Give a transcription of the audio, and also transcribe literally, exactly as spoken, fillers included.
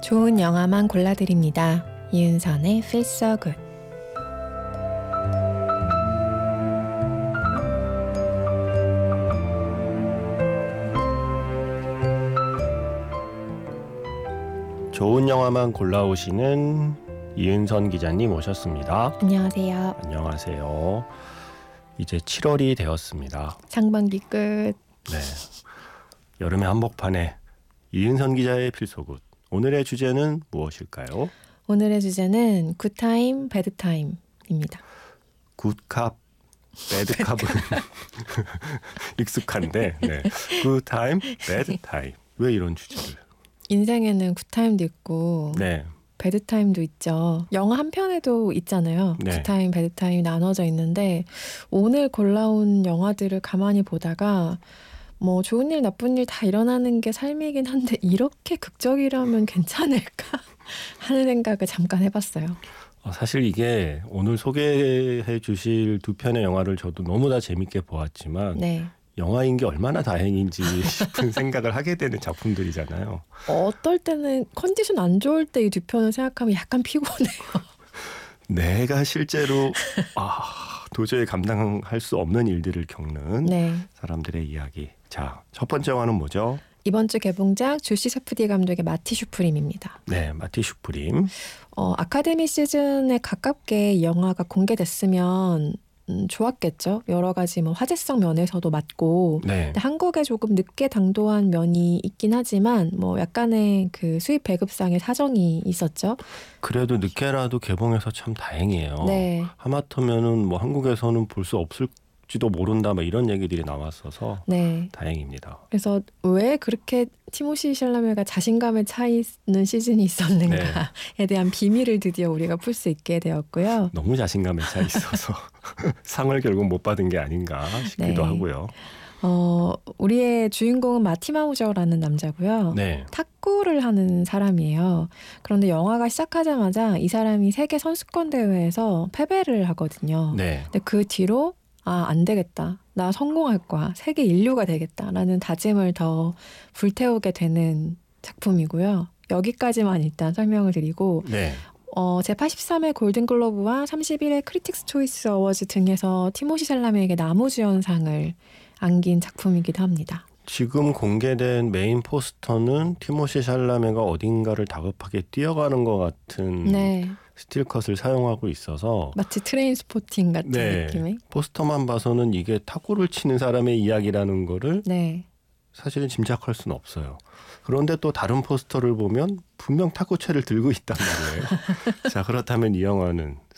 좋은 영화만 골라드립니다. 이은선의 Feel So Good. 좋은 영화만 골라오시는 이은선 기자님 오셨습니다. 안녕하세요. 안녕하세요. 이제 칠월이 되었습니다. 상반기 끝. 네, 여름의 한복판에 이은선 기자의 필소굿. 오늘의 주제는 무엇일까요? 오늘의 주제는 굿타임, 배드타임입니다. 굿캅, 배드캅은 익숙한데 네. 굿타임, 배드타임. 왜 이런 주제를? 인생에는 굿타임도 있고 네. 배드타임도 있죠. 영화 한 편에도 있잖아요. 네. 굿타임, 배드타임이 나눠져 있는데 오늘 골라온 영화들을 가만히 보다가 뭐 좋은 일, 나쁜 일 다 일어나는 게 삶이긴 한데 이렇게 극적이라면 괜찮을까 하는 생각을 잠깐 해봤어요. 사실 이게 오늘 소개해 주실 두 편의 영화를 저도 너무 다 재밌게 보았지만 네. 영화인 게 얼마나 다행인지 싶은 생각을 하게 되는 작품들이잖아요. 어떨 때는 컨디션 안 좋을 때 이 두 편을 생각하면 약간 피곤해요. 내가 실제로 아, 도저히 감당할 수 없는 일들을 겪는 네. 사람들의 이야기. 자, 첫 번째 영화는 뭐죠? 이번 주 개봉작 주시 세프디 감독의 마티 슈프림입니다. 네, 마티 슈프림. 어, 아카데미 시즌에 가깝게 이 영화가 공개됐으면 음, 좋았겠죠. 여러 가지 뭐 화제성 면에서도 맞고 네. 근데 한국에 조금 늦게 당도한 면이 있긴 하지만 뭐 약간의 그 수입 배급상의 사정이 있었죠. 그래도 늦게라도 개봉해서 참 다행이에요. 네. 하마터면은 뭐 한국에서는 볼 수 없을지도 모른다 뭐 이런 얘기들이 나왔어서 네. 다행입니다. 그래서 왜 그렇게 티모시 샬라메가 자신감에 차 있는 시즌이 있었는가에 대한 비밀을 드디어 우리가 풀 수 있게 되었고요. 너무 자신감에 차 있어서 상을 결국 못 받은 게 아닌가 싶기도 네. 하고요. 어, 우리의 주인공은 마티 마우저라는 남자고요. 네. 탁구를 하는 사람이에요. 그런데 영화가 시작하자마자 이 사람이 세계 선수권 대회에서 패배를 하거든요. 네. 근데 그 뒤로 아, 안 되겠다. 나 성공할 거야. 세계 인류가 되겠다라는 다짐을 더 불태우게 되는 작품이고요. 여기까지만 일단 설명을 드리고 네. 어, 제팔십삼 회 골든글로브와 삼십일 회 크리틱스 초이스 어워즈 등에서 티모시 샬라메에게 나무주연상을 안긴 작품이기도 합니다. 지금 공개된 메인 포스터는 티모시 샬라메가 어딘가를 다급하게 뛰어가는 것 같은 네. 스틸컷을 사용하고 있어서 마치 트레인 스포팅 같은 네. 느낌의. 포스터만 봐서는 이게 탁구를 치는 사람의 이야기라는 거를 네. 사실은 짐작할 수는 없어요. 그런데 또 다른 포스터를 보면 분명 탁구채를 들고 있단 말이에요. 자, 그렇다면 이 영화는